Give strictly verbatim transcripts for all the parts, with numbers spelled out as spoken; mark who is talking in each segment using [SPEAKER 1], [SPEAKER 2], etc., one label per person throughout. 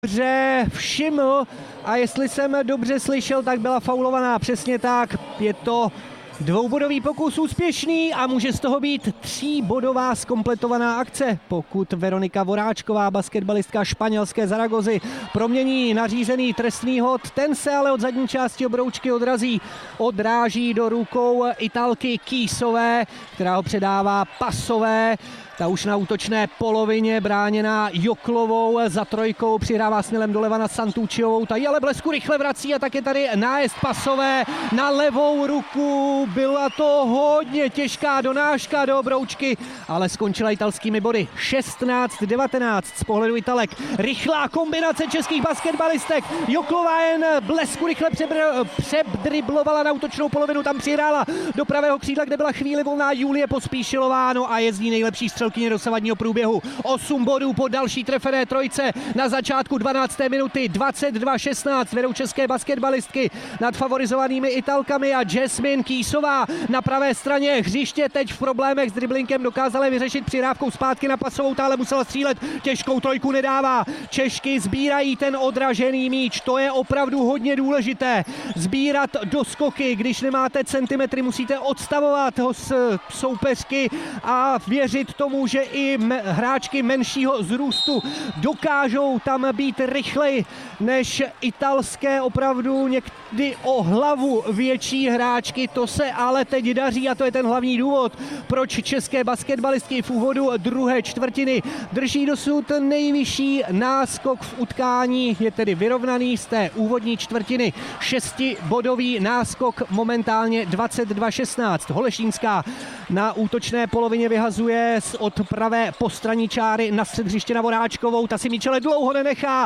[SPEAKER 1] dobře všiml a jestli jsem dobře slyšel, tak byla faulovaná. Přesně tak, je to dvoubodový pokus úspěšný a může z toho být tříbodová zkompletovaná akce, pokud Veronika Voráčková, basketbalistka španělské Zaragozy, promění nařízený trestný hod. Ten se ale od zadní části obroučky odrazí, odráží do rukou Italky Kýsové, která ho předává Pasové. Ta už na útočné polovině bráněná Joklovou, za trojkou přihrává směrem doleva na Santucciovou, ta ji ale blesku rychle vrací a tak je tady nájezd Pasové na levou ruku. Byla to hodně těžká donáška do obroučky, ale skončila italskými body. šestnáct devatenáct z pohledu Italek. Rychlá kombinace českých basketbalistek. Joklová jen blesku rychle přebdriblovala na útočnou polovinu, tam přihrála do pravého křídla, kde byla chvíli volná Julie Pospíšilová, no a jezdí nejlepší střelkyně dosavadního průběhu. osm bodů po další trefené trojce na začátku dvanácté minuty. dvacet dva šestnáct vedou české basketbalistky nad favorizovanými Italkami a Jasmine Kýsová na pravé straně hřiště teď v problémech s driblinkem, dokázala vyřešit přihrávkou zpátky na Pasovou, ta ale musela střílet, těžkou trojku nedává. Češky sbírají ten odražený míč, to je opravdu hodně důležité. Sbírat doskoky, když nemáte centimetry, musíte odstavovat ho z soupeřky a věřit tomu, že i me- hráčky menšího zrůstu dokážou tam být rychleji než italské opravdu někdy o hlavu větší hráčky. To se ale teď daří a to je ten hlavní důvod, proč české basketbalistky v úvodu druhé čtvrtiny drží dosud nejvyšší náskok v utkání. Je tedy vyrovnaný z té úvodní čtvrtiny. Šestibodový náskok momentálně dvacet dva šestnáct. Holešínská na útočné polovině vyhazuje od pravé postranní čáry na střed hřiště na Voráčkovou. Ta si míč ale dlouho nenechá.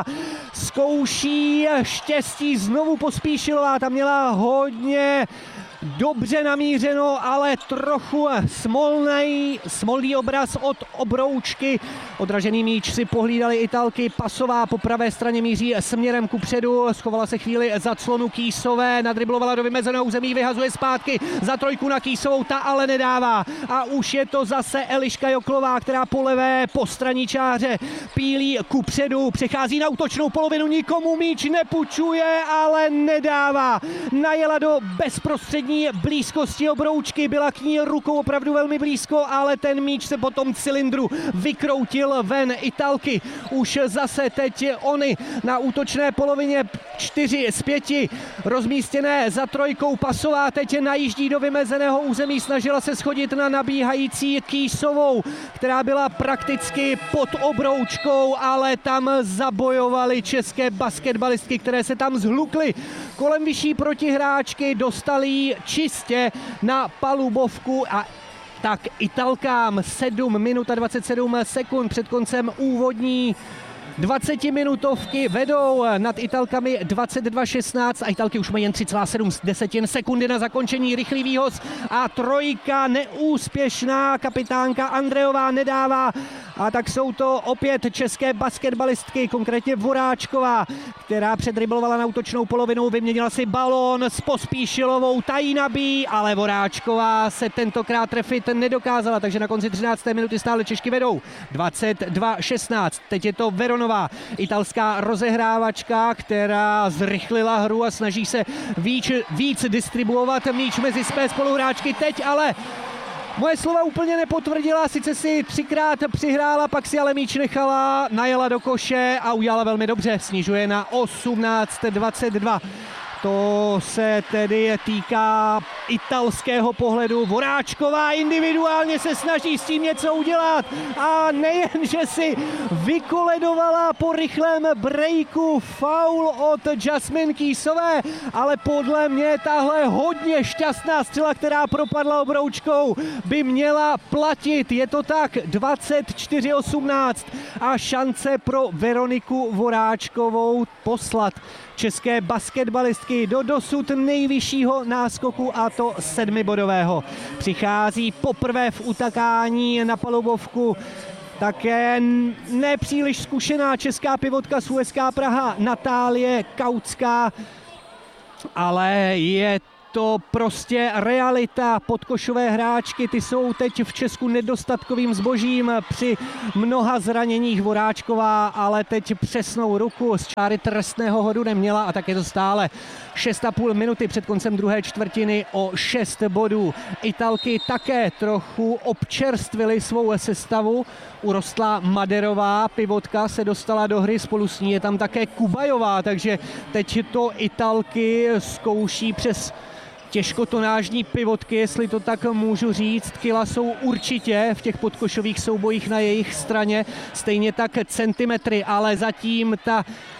[SPEAKER 1] Zkouší štěstí znovu Pospíšilová. Ta měla hodně dobře namířeno, ale trochu smolný, smolný obraz od obroučky. Odražený míč si pohlídali Italky. Pasová po pravé straně míří směrem kupředu. Schovala se chvíli za clonu Kýsové, nadriblovala do vymezeného území, vyhazuje zpátky za trojku na Kýsovou, ta ale nedává. A už je to zase Eliška Joklová, která po levé postranní čáře pílí kupředu, přechází na útočnou polovinu, nikomu míč nepůjčuje, ale nedává. Najela do bezprostřední blízkosti obroučky, byla k ní rukou opravdu velmi blízko, ale ten míč se po tom cylindru vykroutil ven. Italky už zase teď oni na útočné polovině, čtyři z pěti rozmístěné za trojkou. Pasová teď najíždí do vymezeného území, snažila se schodit na nabíhající Kýsovou, která byla prakticky pod obroučkou, ale tam zabojovali české basketbalistky, které se tam zhlukly kolem vyšší protihráčky, dostali čistě na palubovku a tak Italkám sedm minut a dvacet sedm sekund před koncem úvodní dvacetiminutovky vedou nad Italkami dvacet dva šestnáct a Italky už mají jen tři celá sedm sekundy na zakončení. Rychlý výhoz a trojka neúspěšná, kapitánka Andreová nedává a tak jsou to opět české basketbalistky, konkrétně Voráčková, která předriblovala na útočnou polovinu, vyměnila si balón s Pospíšilovou, ta ji nabíjí, ale Voráčková se tentokrát trefit nedokázala, takže na konci třinácté minuty stále Češky vedou dvacet dva šestnáct. Teď je to Veronová, italská rozehrávačka, která zrychlila hru a snaží se víc, víc distribuovat míč mezi své spoluhráčky. Teď ale moje slova úplně nepotvrdila, sice si třikrát přihrála, pak si ale míč nechala, najela do koše a udělala velmi dobře, snižuje na osmnáct dvacet dva. To se tedy týká italského pohledu. Voráčková individuálně se snaží s tím něco udělat a nejen, že si vykoledovala po rychlém breaku faul od Jasmine Kýsové, ale podle mě tahle hodně šťastná střela, která propadla obroučkou, by měla platit. Je to tak, dvacet čtyři osmnáct a šance pro Veroniku Voráčkovou poslat české basketbalistky do dosud nejvyššího náskoku, a to sedmibodového. Přichází poprvé v utakání na palubovku také nepříliš zkušená česká pivotka z U S K Praha Natálie Kautská, ale je to prostě realita. Podkošové hráčky, ty jsou teď v Česku nedostatkovým zbožím při mnoha zraněních. Voráčková ale teď přesnou ruku z čáry trestného hodu neměla a tak je to stále šest a půl minuty před koncem druhé čtvrtiny o šest bodů. Italky také trochu občerstvily svou sestavu. Urostlá Maderová, pivotka, se dostala do hry, spolu s ní je tam také Kubajová, takže teď to Italky zkouší přes těžkotonážní pivotky, jestli to tak můžu říct. Kila jsou určitě v těch podkošových soubojích na jejich straně, stejně tak centimetry, ale zatím ta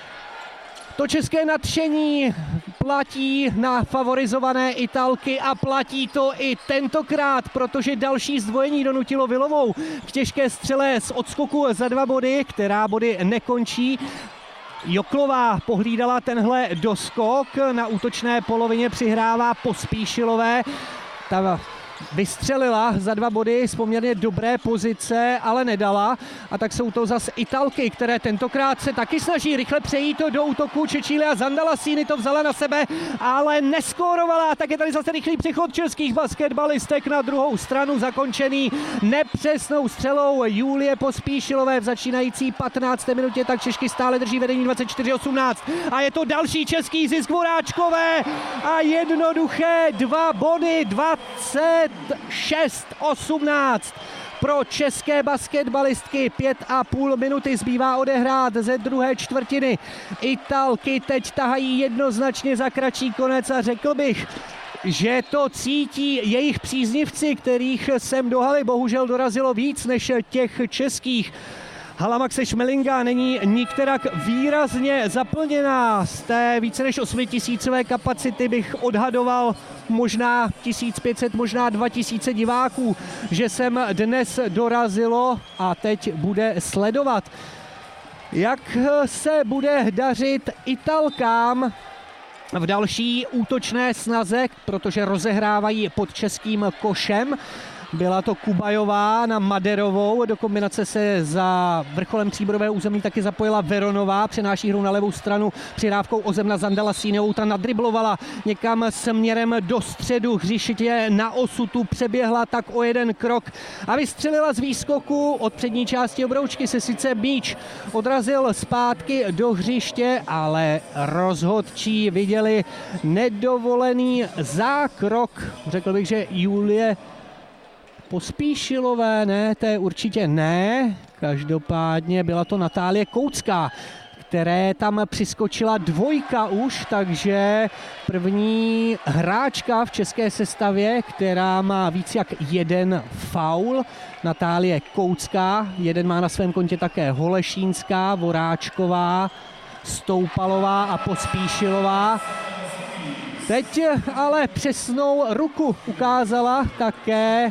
[SPEAKER 1] To české nadšení platí na favorizované Italky a platí to i tentokrát, protože další zdvojení donutilo Vilovou k těžké střele z odskoku za dva body, která body nekončí. Joklová pohlídala tenhle doskok, na útočné polovině přihrává Pospíšilové. Ta vystřelila za dva body z poměrně dobré pozice, ale nedala. A tak jsou to zase Italky, které tentokrát se taky snaží rychle přejít do útoku. Cecilia Zandalasini to vzala na sebe, ale neskórovala. Tak je tady zase rychlý přechod českých basketbalistek na druhou stranu, zakončený nepřesnou střelou Julie Pospíšilové v začínající patnácté minutě. Tak Češky stále drží vedení dvacet čtyři osmnáct. A je to další český zisk Voráčkové a jednoduché dva body, dvacet šest osmnáct pro české basketbalistky. Pět a půl minuty zbývá odehrát ze druhé čtvrtiny. Italky teď tahají jednoznačně za kratší konec a řekl bych, že to cítí jejich příznivci, kterých sem do haly bohužel dorazilo víc než těch českých. Hala Maxe Šmelinga není nikterak výrazně zaplněná. Z té více než osmitisícové kapacity bych odhadoval možná tisíc pět set, možná dva tisíce diváků, že sem dnes dorazilo a teď bude sledovat, jak se bude dařit Italkám v další útočné snaze, protože rozehrávají pod českým košem. Byla to Kubajová na Maderovou, do kombinace se za vrcholem tříbodového území taky zapojila Veronová, přenáší hru na levou stranu přihrávkou o zem na Zandalasínovou, ta nadriblovala někam směrem do středu hřiště, na osu tu přeběhla tak o jeden krok a vystřelila z výskoku. Od přední části obroučky se sice míč odrazil zpátky do hřiště, ale rozhodčí viděli nedovolený zákrok. Řekl bych, že Julie Pospíšilové, ne, to je určitě ne. Každopádně byla to Natálie Koucká, které tam přiskočila dvojka už, takže první hráčka v české sestavě, která má víc jak jeden faul. Natálie Koucká, jeden má na svém kontě také Holešínská, Voráčková, Stoupalová a Pospíšilová. Teď ale přesnou ruku ukázala také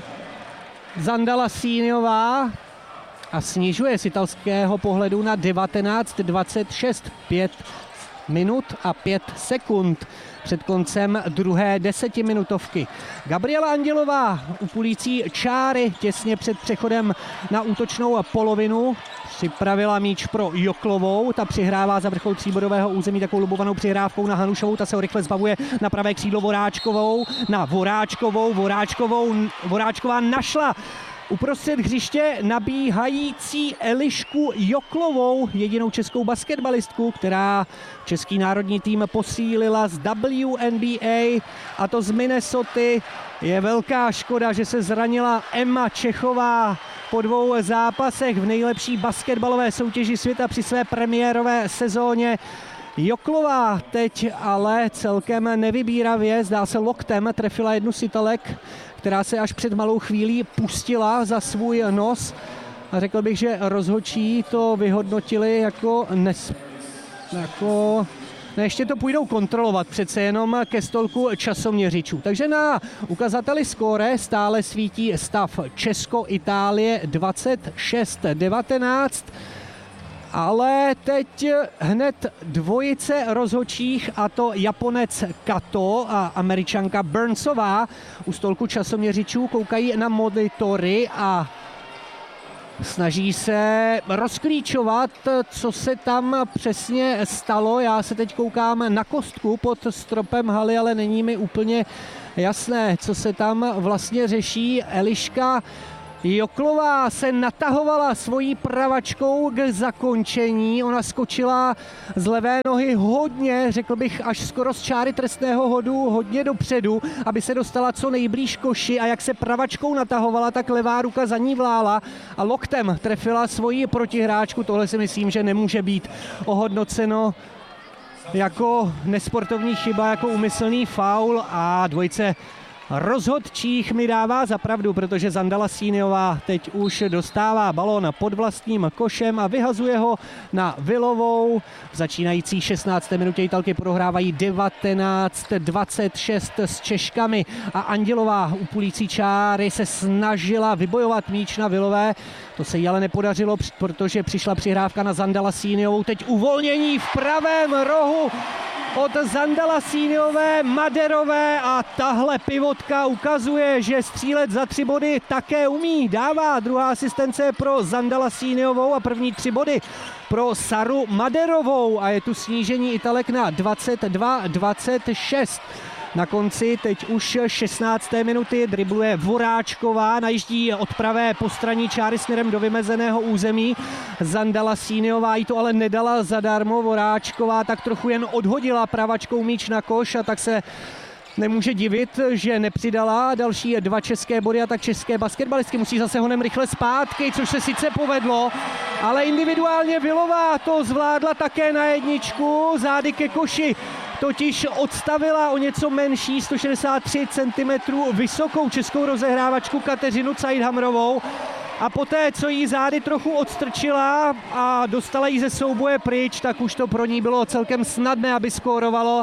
[SPEAKER 1] Zandalasínová a snižuje z italského pohledu na devatenáct dvacet šest, pět minut a pět sekund před koncem druhé desetiminutovky. Gabriela Andělová upulící čáry těsně před přechodem na útočnou polovinu připravila míč pro Joklovou, ta přihrává za vrchol tříbodového území takovou lubovanou přihrávkou na Hanušovou, ta se ho rychle zbavuje na pravé křídlo Voráčkovou, na Voráčkovou, Voráčkovou, Voráčková našla uprostřed hřiště nabíhající Elišku Joklovou, jedinou českou basketbalistku, která český národní tým posílila z W N B A, a to z Minnesoty. Je velká škoda, že se zranila Emma Čechová po dvou zápasech v nejlepší basketbalové soutěži světa při své premiérové sezóně. Joklová teď ale celkem nevybíravě, zdá se loktem, trefila jednu z Italek, která se až před malou chvílí pustila za svůj nos. A řekl bych, že rozhodčí to vyhodnotili jako nes... jako... No ještě to půjdou kontrolovat přece jenom ke stolku časoměřičů. Takže na ukazateli skóre stále svítí stav Česko-Itálie dvacet šest devatenáct. Ale teď hned dvojice rozhodčích, a to Japonec Kato a Američanka Burnsová u stolku časoměřičů koukají na monitory a Snaží se rozklíčovat, co se tam přesně stalo. Já se teď koukám na kostku pod stropem haly, ale není mi úplně jasné, co se tam vlastně řeší. Eliška Joklová se natahovala svojí pravačkou k zakončení. Ona skočila z levé nohy hodně, řekl bych až skoro z čáry trestného hodu, hodně dopředu, aby se dostala co nejblíž koši, a jak se pravačkou natahovala, tak levá ruka za ní vlála a loktem trefila svoji protihráčku. Tohle si myslím, že nemůže být ohodnoceno jako nesportovní chyba, jako úmyslný faul, a dvojice rozhodčích mi dává za pravdu, protože Zandala Síniová teď už dostává balón pod vlastním košem a vyhazuje ho na Vilovou. V začínající šestnácté minutě Italky prohrávají devatenáct dvacet šest s Češkami a Andělová u půlící čáry se snažila vybojovat míč na Vilové. To se jí ale nepodařilo, protože přišla přihrávka na Zandala Síniovou. Teď uvolnění v pravém rohu od Zandala Síniové, Maderové, a tahle pivotka ukazuje, že střílet za tři body také umí. Dává druhá asistence pro Zandala Síniovou a první tři body pro Saru Maderovou, a je tu snížení Italek na dvacet dva dvacet šest. Na konci teď už šestnácté minuty dribluje Voráčková, najíždí od pravé postraní čáry směrem do vymezeného území. Zandala Síniová jí to ale nedala zadarmo. Voráčková tak trochu jen odhodila pravačkou míč na koš, a tak se nemůže divit, že nepřidala další dva české body, a tak české basketbalistky musí zase honem rychle zpátky, což se sice povedlo, ale individuálně Vilová to zvládla také na jedničku. Zády ke koši totiž odstavila o něco menší, sto šedesát tři centimetrů vysokou českou rozehrávačku Kateřinu Caidhamrovou, a poté, co jí zády trochu odstrčila a dostala jí ze souboje pryč, tak už to pro ní bylo celkem snadné, aby skórovalo,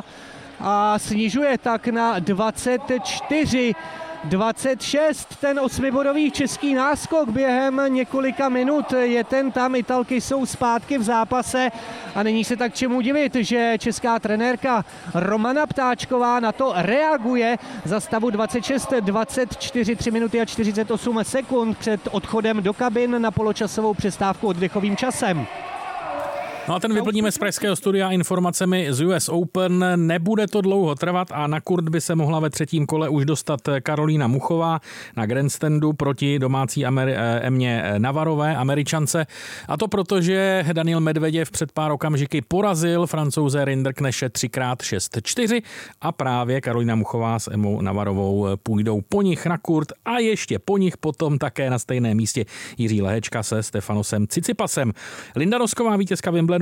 [SPEAKER 1] a snižuje tak na dvacet čtyři dvacet šest. Ten osmibodový český náskok během několika minut je ten tam. Italky jsou zpátky v zápase a není se tak čemu divit, že česká trenérka Romana Ptáčková na to reaguje. Za stavu dvacet šest dvacet čtyři, tři minuty a čtyřicet osm sekund před odchodem do kabin na poločasovou přestávku oddechovým časem.
[SPEAKER 2] No a ten vyplníme z pražského studia informacemi z U S Open. Nebude to dlouho trvat a na kurt by se mohla ve třetím kole už dostat Karolína Muchová na grandstandu proti domácí Ameri- Emě Navarové, Američance. A to proto, že Daniil Medveděv před pár okamžiky porazil Francouze Rinderkneše třikrát šest čtyři a právě Karolína Muchová s Emou Navarovou půjdou po nich na kurt a ještě po nich potom také na stejném místě Jiří Lehečka se Stefanosem Cicipasem. Linda Rosková, vítězka Wimbledonu,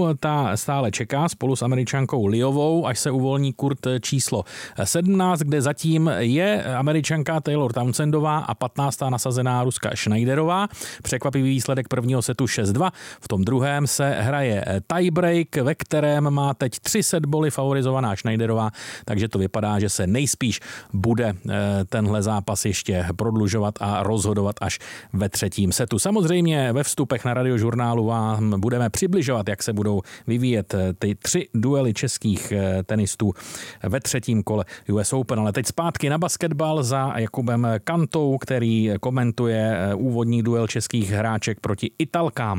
[SPEAKER 2] ta stále čeká spolu s Američankou Liovou, až se uvolní kurt číslo sedmnáct, kde zatím je Američanka Taylor Townsendová a patnáctá nasazená Ruska Schneiderová. Překvapivý výsledek prvního setu šest dva. V tom druhém se hraje tiebreak, ve kterém má teď tři setboly favorizovaná Schneiderová, takže to vypadá, že se nejspíš bude tenhle zápas ještě prodlužovat a rozhodovat až ve třetím setu. Samozřejmě ve vstupech na Radiožurnálu vám budeme přibližovat, jak se budou vyvíjet ty tři duely českých tenistů ve třetím kole U S Open. Ale teď zpátky na basketbal za Jakubem Kantou, který komentuje úvodní duel českých hráček proti Italkám.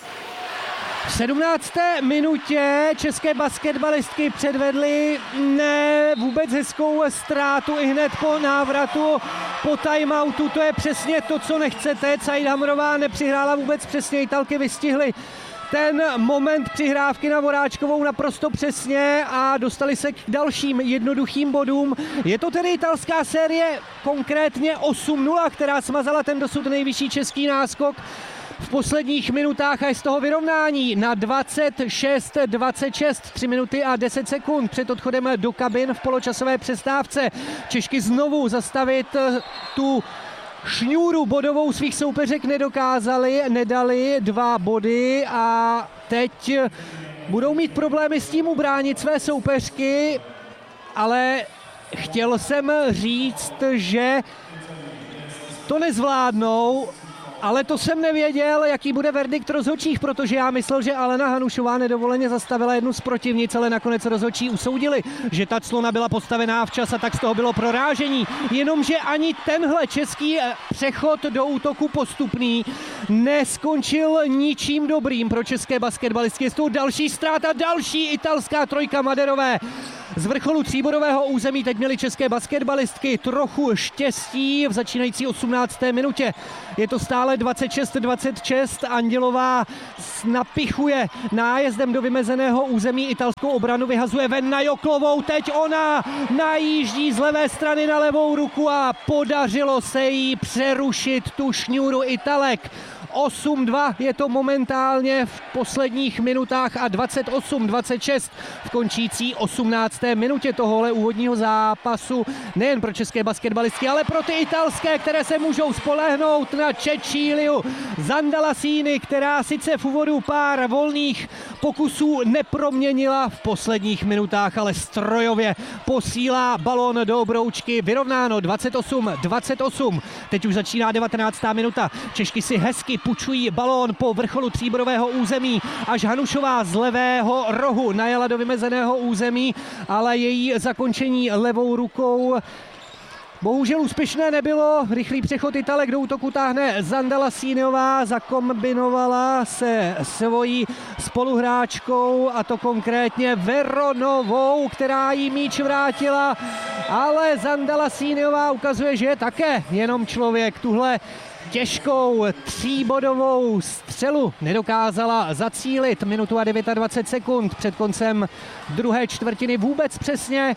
[SPEAKER 1] V sedmnácté minutě české basketbalistky předvedly ne vůbec hezkou ztrátu i hned po návratu po timeoutu. To je přesně to, co nechcete. Caidhamrová nepřihrála vůbec přesně, Italky vystihly ten moment přihrávky na Voráčkovou naprosto přesně a dostali se k dalším jednoduchým bodům. Je to tedy italská série, konkrétně osm nula, která smazala ten dosud nejvyšší český náskok v posledních minutách a je z toho vyrovnání na dvacet šest dvacet šest, tři minuty a deset sekund před odchodem do kabin v poločasové přestávce. Češky znovu zastavit tu šňůru bodovou svých soupeřek nedokázali, nedali dva body a teď budou mít problémy s tím ubránit své soupeřky, ale chtěl jsem říct, že to nezvládnou Ale to jsem nevěděl, jaký bude verdikt rozhodčích, protože já myslel, že Alena Hanušová nedovoleně zastavila jednu z protivnic, ale nakonec rozhodčí usoudili, že ta clona byla postavená včas a tak z toho bylo prorážení. Jenomže ani tenhle český přechod do útoku postupný neskončil ničím dobrým pro české basketbalistky. Je to další ztráta, další italská trojka Maderové. Z vrcholu tříbodového území teď měly české basketbalistky trochu štěstí v začínající osmnácté minutě. Je to stále dvacet šest dvacet šest. Andělová napichuje nájezdem do vymezeného území italskou obranu, vyhazuje ven na Joklovou. Teď ona najíždí z levé strany na levou ruku a podařilo se jí přerušit tu šňůru Italek. osm dva je to momentálně v posledních minutách a dvacet osm dvacet šest v končící osmnácté minutě tohohle úvodního zápasu. Nejen pro české basketbalistky, ale pro ty italské, které se můžou spolehnout na Ceciliu Zandalasini, která sice v úvodu pár volných pokusů neproměnila v posledních minutách, ale strojově posílá balón do obroučky. Vyrovnáno dvacet osm dvacet osm. Teď už začíná devatenáctá minuta. Češky si hezky pučují balón po vrcholu tříbodového území, až Hanušová z levého rohu najela do vymezeného území, ale její zakončení levou rukou bohužel úspěšné nebylo. Rychlý přechod Italek do útoku táhne Zandalasínová, zakombinovala se svojí spoluhráčkou, a to konkrétně Veronovou, která jí míč vrátila, ale Zandalasínová ukazuje, že je také jenom člověk. Tuhle těžkou tříbodovou střelu nedokázala zacílit. Minutu a dvacet devět sekund před koncem druhé čtvrtiny vůbec přesně.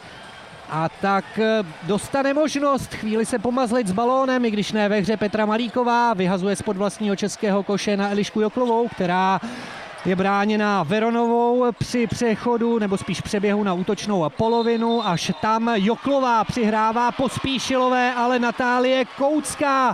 [SPEAKER 1] A tak dostane možnost chvíli se pomazlit s balónem, i když ne ve hře. Petra Malíková vyhazuje spod vlastního českého koše na Elišku Joklovou, která je bráněna Veronovou při přechodu, nebo spíš přeběhu na útočnou polovinu. Až tam Joklová přihrává Pospíšilové, ale Natálie Koucká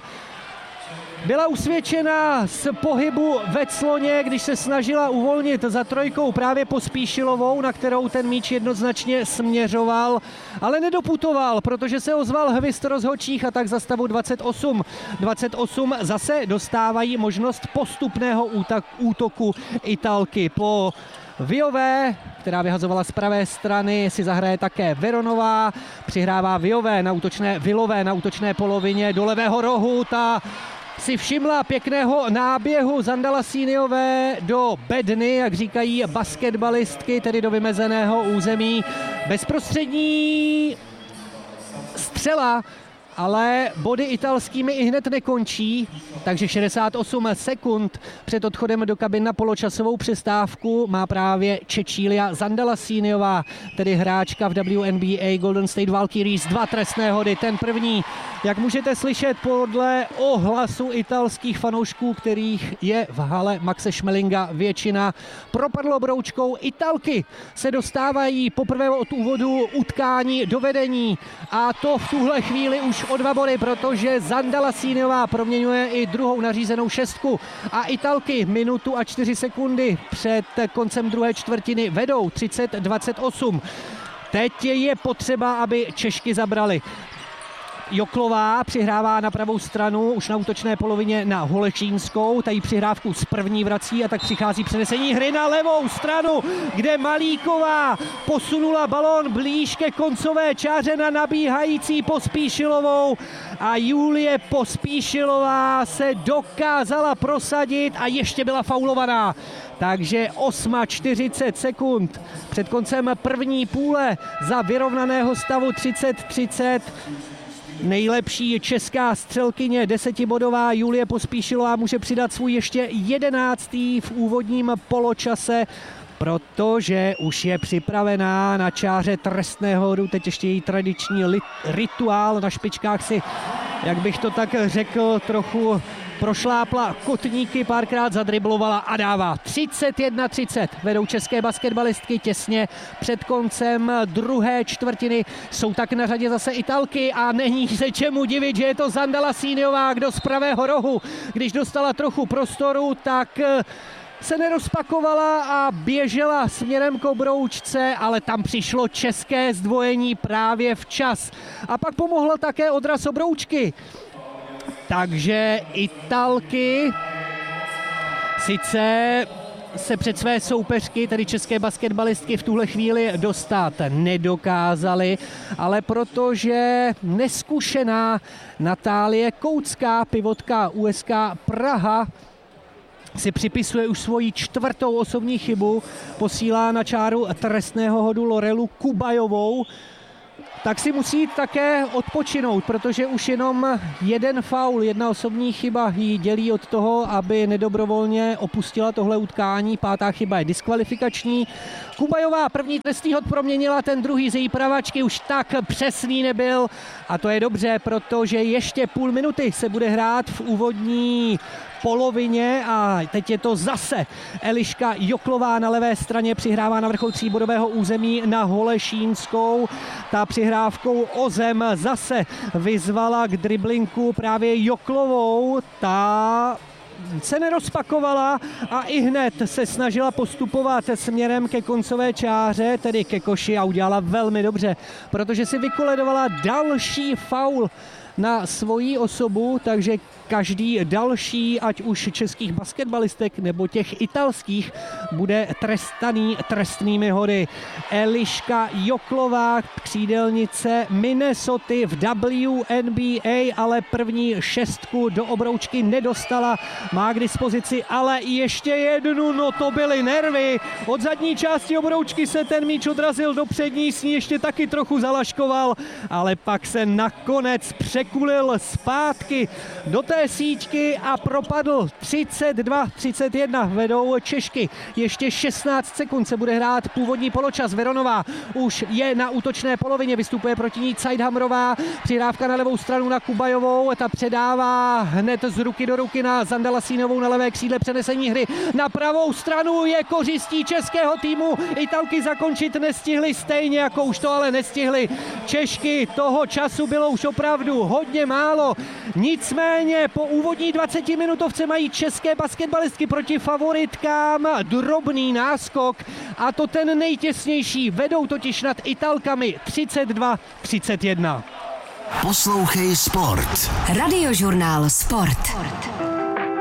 [SPEAKER 1] byla usvědčena z pohybu ve cloně, když se snažila uvolnit za trojkou právě Pospíšilovou, na kterou ten míč jednoznačně směřoval, ale nedoputoval, protože se ozval hvist rozhodčích, a tak za stavu dvacet osm dvacet osm zase dostávají možnost postupného útoku Italky. Po Viové, která vyhazovala z pravé strany, si zahraje také Veronová, přihrává Viové na útočné, Vilové na útočné polovině do levého rohu. Ta si všimla pěkného náběhu Zandalasíniové do bedny, jak říkají basketbalistky, tedy do vymezeného území. Bezprostřední střela, ale body italskými i hned nekončí, takže šedesát osm sekund před odchodem do kabin na poločasovou přestávku má právě Cecilia Zandalasíniová, tedy hráčka v W N B A Golden State Valkyries, dva trestné hody. Ten první, jak můžete slyšet podle ohlasu italských fanoušků, kterých je v hale Maxe Schmelinga většina, propadlo broučkou. Italky se dostávají poprvé od úvodu utkání do vedení, a to v tuhle chvíli už o dva body, protože Zandalasíniová proměňuje i druhou nařízenou šestku a Italky minutu a čtyři sekundy před koncem druhé čtvrtiny vedou třicet dvacet osm. Teď je potřeba, aby Češky zabrali. Joklová přihrává na pravou stranu, už na útočné polovině na Holešínskou, ta jí přihrávku z první vrací, a tak přichází přenesení hry na levou stranu, kde Malíková posunula balón blíž ke koncové čáře na nabíhající Pospíšilovou, a Julie Pospíšilová se dokázala prosadit a ještě byla faulovaná. Takže čtyřicet sekund před koncem první půle za vyrovnaného stavu třicet třicet. Nejlepší česká střelkyně desetibodová Julie Pospíšilová může přidat svůj ještě jedenáctý v úvodním poločase, protože už je připravená na čáře trestného hodu. Teď ještě její tradiční li- rituál na špičkách si, jak bych to tak řekl, trochu prošlápla kotníky, párkrát zadriblovala a dává. třicet jedna třicet vedou české basketbalistky těsně před koncem druhé čtvrtiny. Jsou tak na řadě zase Italky a není se čemu divit, že je to Zandalasíniová, kdo z pravého rohu, když dostala trochu prostoru, tak se nerozpakovala a běžela směrem k obroučce, ale tam přišlo české zdvojení právě včas. A pak pomohla také odraz obroučky. Takže Italky sice se před své soupeřky, tedy české basketbalistky, v tuhle chvíli dostat nedokázali, ale protože neskušená Natálie Koutská, pivotka U S K Praha, si připisuje už svoji čtvrtou osobní chybu, posílá na čáru trestného hodu Lorelu Kubajovou, tak si musí jít také odpočinout, protože už jenom jeden faul, jedna osobní chyba ji dělí od toho, aby nedobrovolně opustila tohle utkání. Pátá chyba je diskvalifikační. Kubajová první trestný hod proměnila, ten druhý z její pravačky už tak přesný nebyl a to je dobře, protože ještě půl minuty se bude hrát v úvodní polovině a teď je to zase Eliška Joklová na levé straně, přihrává na vrchol tříbodového území na Holešínskou. Ta přihrávkou o zem zase vyzvala k driblinku právě Joklovou. Ta se nerozpakovala a i hned se snažila postupovat směrem ke koncové čáře, tedy ke koši, a udělala velmi dobře, protože si vykoledovala další faul na svoji osobu, takže každý další, ať už českých basketbalistek nebo těch italských, bude trestaný trestnými hody. Eliška Joklová, křídelnice Minnesoty v W N B A, ale první šestku do obroučky nedostala, má k dispozici ale ještě jednu, no to byly nervy. Od zadní části obroučky se ten míč odrazil do přední, s ní ještě taky trochu zalaškoval, ale pak se nakonec překulil zpátky do té síťky a propadl. třicet dva třicet jedna vedou Češky. Ještě šestnáct sekund se bude hrát původní poločas. Veronová už je na útočné polovině, vystupuje proti ní Cajdhamrová, přihrávka na levou stranu na Kubajovou, ta předává hned z ruky do ruky na Zandalasínovou na levé křídle, přenesení hry na pravou stranu je kořistí českého týmu. Italky zakončit nestihly, stejně jako už to ale nestihly Češky. Toho času bylo už opravdu hodně málo. Nicméně po úvodní dvacetiminutovce mají české basketbalistky proti favoritkám drobný náskok a to ten nejtěsnější. Vedou totiž nad Italkami třicet dva třicet jedna.
[SPEAKER 3] Poslouchej Sport.
[SPEAKER 4] Radiožurnál Sport.